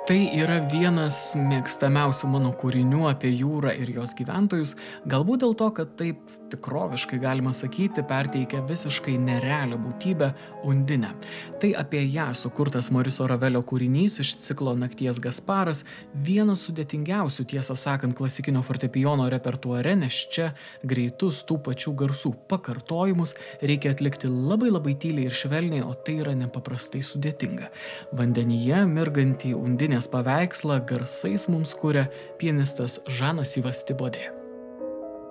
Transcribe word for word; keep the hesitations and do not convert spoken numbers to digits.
Tai yra vienas mėgstamiausių mano kūrinių apie jūrą ir jos gyventojus, galbūt dėl to, kad taip tikroviškai galima sakyti, perteikia visiškai nerealią būtybę Undinę. Tai apie ją sukurtas Moriso Ravelio kūrinys iš ciklo Nakties Gasparas, vienas sudėtingiausių, tiesą sakant, klasikinio fortepijono repertuare, nes čia greitus tų pačių garsų pakartojimus reikia atlikti labai labai tyliai ir švelniai, o tai yra nepaprastai sudėtinga. Vandenyje mirgantį Undinės paveikslą garsais mums kuria pianistas Žanas Yvas Tibodė.